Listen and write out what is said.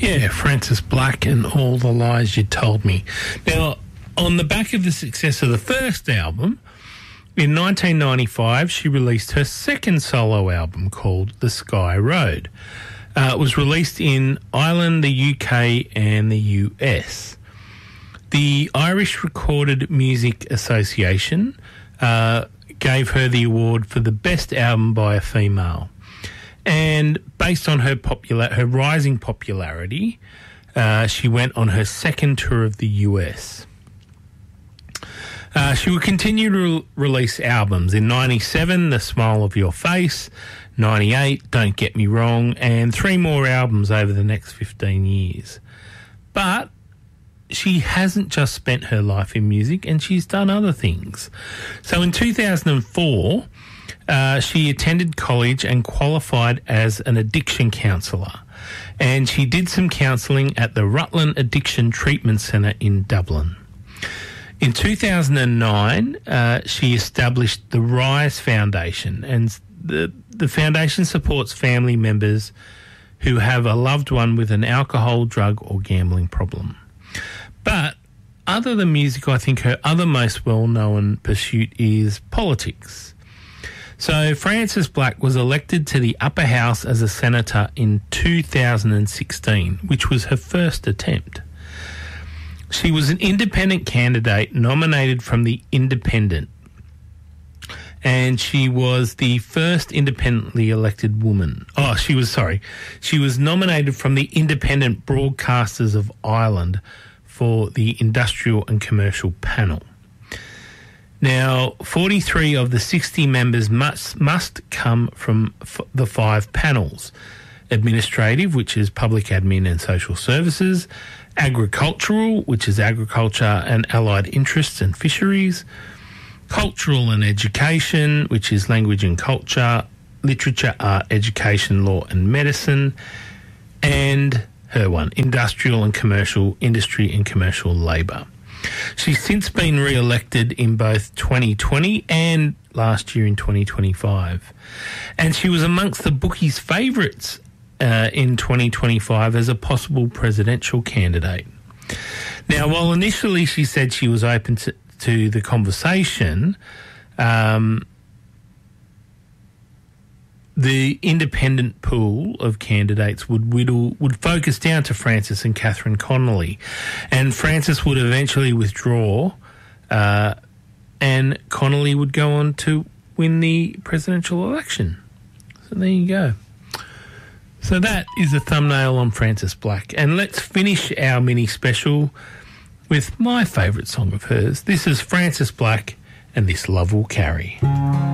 Yeah, Frances Black and All the Lies You Told Me. Now, on the back of the success of the first album, in 1995, she released her second solo album called The Sky Road. It was released in Ireland, the UK and the US. The Irish Recorded Music Association gave her the award for the best album by a female. And based on her rising popularity, she went on her second tour of the US. She would continue to release albums. In 97, The Smile of Your Face, 98, Don't Get Me Wrong, and 3 more albums over the next 15 years. But she hasn't just spent her life in music, and she's done other things. So in 2004... she attended college and qualified as an addiction counsellor, and she did some counselling at the Rutland Addiction Treatment Centre in Dublin. In 2009, she established the Rise Foundation, and the foundation supports family members who have a loved one with an alcohol, drug or gambling problem. But other than music, I think her other most well-known pursuit is politics. So Frances Black was elected to the upper house as a senator in 2016, which was her first attempt. She was an independent candidate nominated from the Independent, and she was the first independently elected woman. She was nominated from the Independent Broadcasters of Ireland for the Industrial and Commercial Panel. Now, 43 of the 60 members must come from the 5 panels: administrative, which is public admin and social services; agricultural, which is agriculture and allied interests and fisheries; cultural and education, which is language and culture; literature, art, education, law and medicine; and her one, industrial and commercial, industry and commercial labour. She's since been re-elected in both 2020 and last year in 2025. And she was amongst the bookies' favourites in 2025 as a possible presidential candidate. Now, while initially she said she was open to the conversation, the independent pool of candidates would focus down to Frances and Catherine Connolly, and Frances would eventually withdraw, and Connolly would go on to win the presidential election. So there you go. So that is a thumbnail on Frances Black, and let's finish our mini special with my favourite song of hers. This is Frances Black and This Love Will Carry.